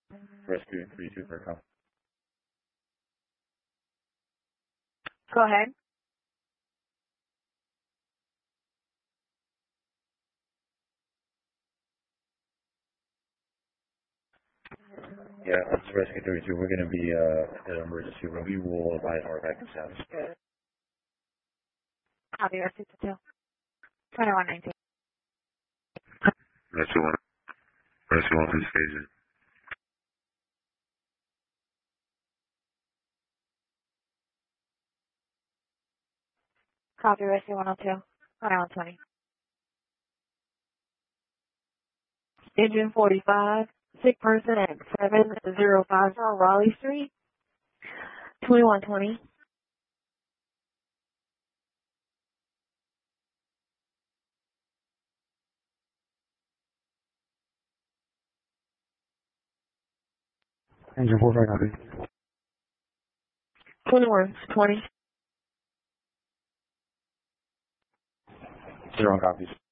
Rescue 32 for call. Go ahead. Yeah, this is Rescue 32. We're going to be in an emergency room. We will advise our backup status. Copy, Rescue 2. 2119. Rescue 1. Rescue 1, please phase it. Copy, Rescue 102. 2120. Engine 45. Sick person at 7050 Raleigh Street. 2120. Engine 45, copy. 2120. 0 copies.